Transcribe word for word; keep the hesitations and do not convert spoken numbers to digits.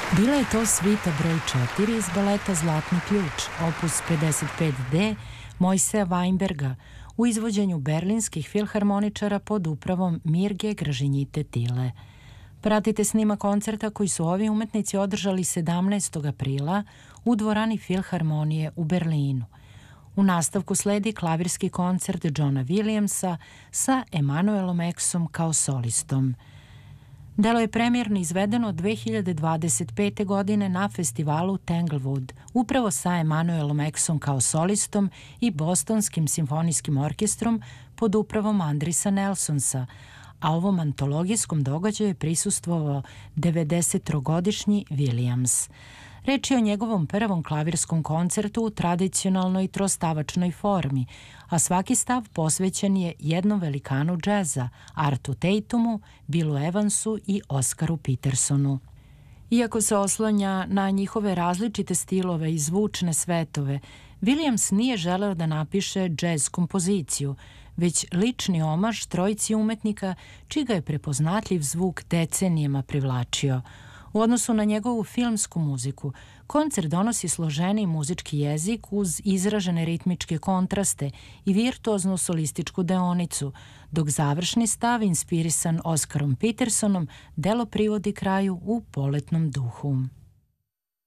Bila je to svita broj četiri iz baleta Zlatni ključ, opus pedeset pet de Mojseja Weinberga, u izvođenju berlinskih filharmoničara pod upravom Mirge Gražinjite Tile. Pratite snima koncerta koji su ovi umetnici održali sedamnaestog aprila u dvorani Filharmonije u Berlinu. U nastavku sledi klavirski koncert Johna Williamsa sa Emanuelom Exom kao solistom. Delo je premijerno izvedeno dve hiljade dvadeset pete. godine na festivalu Tanglewood, upravo sa Emanuelom Exom kao solistom i Bostonskim simfonijskim orkestrom pod upravom Andrisa Nelsonsa, a ovom antologijskom događaju je prisustvovao devedesettrogodišnji Williams. Reč je o njegovom prvom klavirskom koncertu u tradicionalnoj trostavačnoj formi, a svaki stav posvećen je jednom velikanu džeza, Artu Tatumu, Billu Evansu i Oskaru Petersonu. Iako se oslanja na njihove različite stilove i zvučne svetove, Williams nije želeo da napiše džez kompoziciju, već lični omaž trojici umetnika čiji ga je prepoznatljiv zvuk decenijama privlačio. U odnosu na njegovu filmsku muziku, koncert donosi složeniji muzički jezik uz izražene ritmičke kontraste i virtuoznu solističku deonicu, dok završni stav, inspirisan Oskarom Petersonom, delo privodi kraju u poletnom duhu.